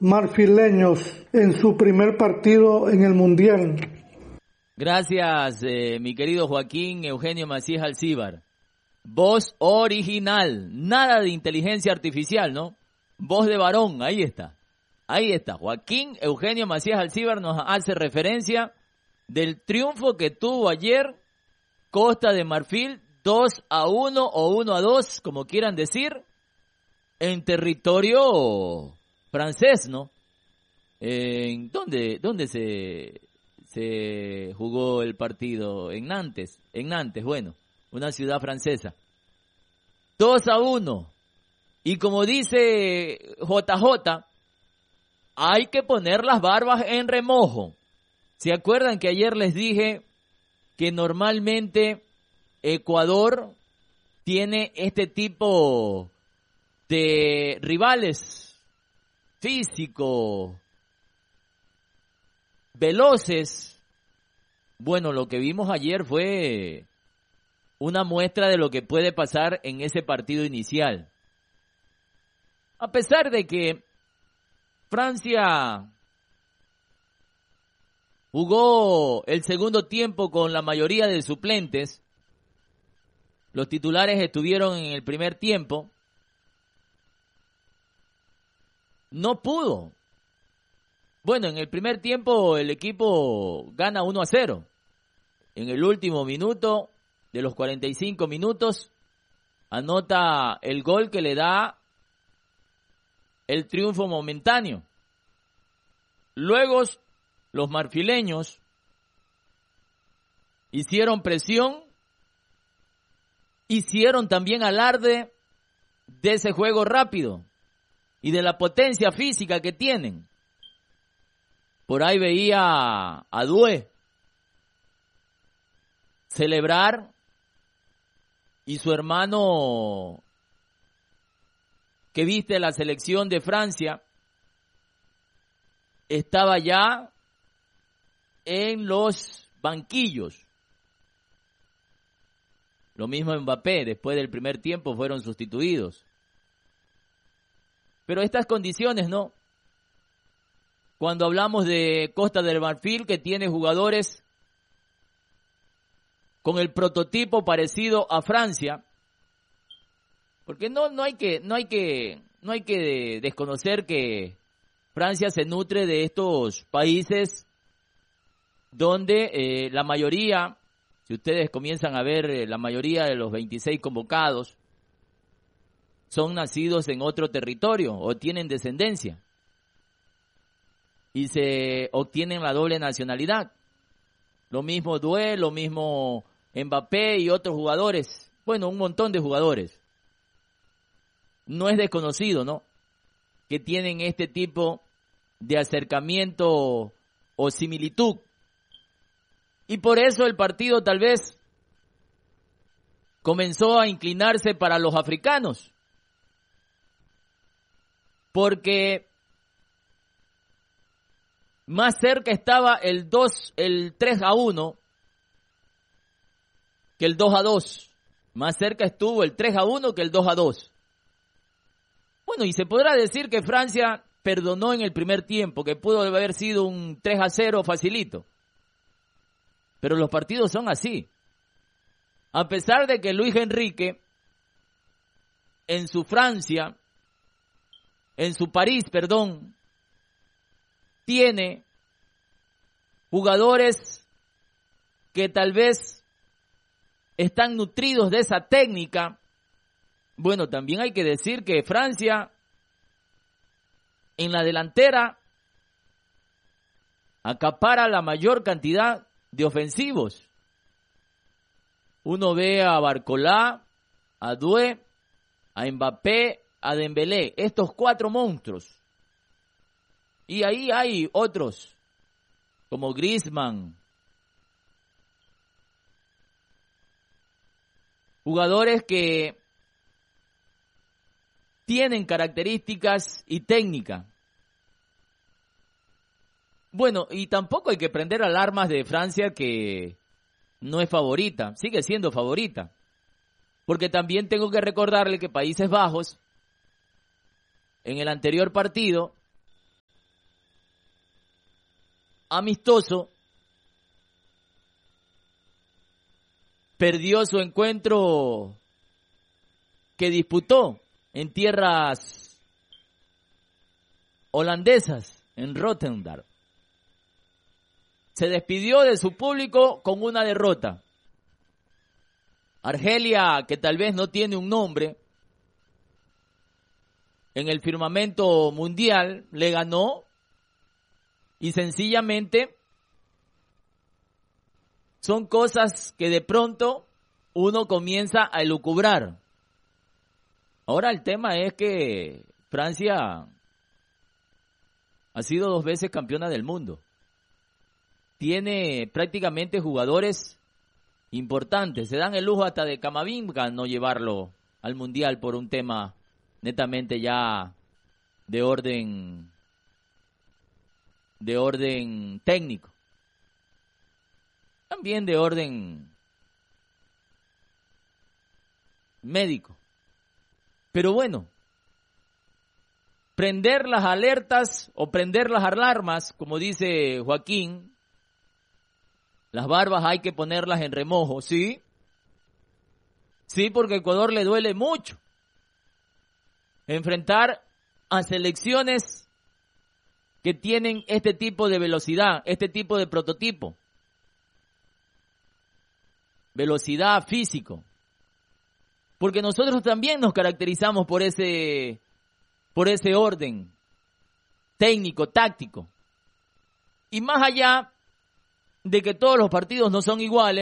marfileños en su primer partido en el Mundial. Gracias, mi querido Joaquín Eugenio Macías Alcíbar. Voz original, nada de inteligencia artificial, ¿no? Voz de varón, ahí está. Ahí está. Joaquín Eugenio Macías Alcíbar nos hace referencia del triunfo que tuvo ayer Costa de Marfil, 2-1 o 1-2, como quieran decir, en territorio francés, ¿no? ¿Dónde se jugó el partido? En Nantes, bueno, una ciudad francesa. 2-1. Y como dice JJ, hay que poner las barbas en remojo. ¿Se acuerdan que ayer les dije que normalmente Ecuador tiene este tipo de rivales físicos, veloces? Bueno, lo que vimos ayer fue una muestra de lo que puede pasar en ese partido inicial. A pesar de que Francia jugó el segundo tiempo con la mayoría de suplentes, los titulares estuvieron en el primer tiempo, no pudo. Bueno, en el primer tiempo el equipo gana 1-0. En el último minuto de los 45 minutos anota el gol que le da el triunfo momentáneo. Luego los marfileños hicieron presión, hicieron también alarde de ese juego rápido y de la potencia física que tienen. Por ahí veía a Doué celebrar y su hermano que viste la selección de Francia estaba ya en los banquillos. Lo mismo Mbappé, después del primer tiempo fueron sustituidos. Pero estas condiciones, ¿no? Cuando hablamos de Costa del Marfil, que tiene jugadores con el prototipo parecido a Francia, porque no hay que desconocer que Francia se nutre de estos países donde la mayoría, si ustedes comienzan a ver, la mayoría de los 26 convocados son nacidos en otro territorio o tienen descendencia y se obtienen la doble nacionalidad. Lo mismo Doué, lo mismo Mbappé y otros jugadores. Bueno, un montón de jugadores. No es desconocido, ¿no?, que tienen este tipo de acercamiento o similitud. Y por eso el partido tal vez comenzó a inclinarse para los africanos. Porque más cerca estaba el 3-1 que el 2-2. Más cerca estuvo el 3-1 que el 2-2. Bueno, y se podrá decir que Francia perdonó en el primer tiempo, que pudo haber sido un 3-0 facilito. Pero los partidos son así. A pesar de que Luis Enrique, en su París, tiene jugadores que tal vez están nutridos de esa técnica. Bueno, también hay que decir que Francia en la delantera acapara la mayor cantidad de ofensivos. Uno ve a Barcola, a Doué, a Mbappé, a Dembélé, estos 4 monstruos. Y ahí hay otros, como Griezmann. Jugadores que tienen características y técnica. Bueno, y tampoco hay que prender alarmas de Francia, que no es favorita, sigue siendo favorita. Porque también tengo que recordarle que Países Bajos, en el anterior partido, amistoso, perdió su encuentro que disputó en tierras holandesas, en Rotterdam. Se despidió de su público con una derrota. Argelia, que tal vez no tiene un nombre en el firmamento mundial, le ganó y sencillamente son cosas que de pronto uno comienza a elucubrar. Ahora el tema es que Francia ha sido 2 veces campeona del mundo. Tiene prácticamente jugadores importantes. Se dan el lujo hasta de Camavinga no llevarlo al mundial por un tema netamente ya de orden técnico. También de orden médico. Pero bueno, prender las alertas o prender las alarmas, como dice Joaquín, las barbas hay que ponerlas en remojo, ¿sí? Sí, porque a Ecuador le duele mucho enfrentar a selecciones que tienen este tipo de velocidad, este tipo de prototipo. Velocidad, físico. Porque nosotros también nos caracterizamos por ese orden técnico, táctico. Y más allá de que todos los partidos no son iguales,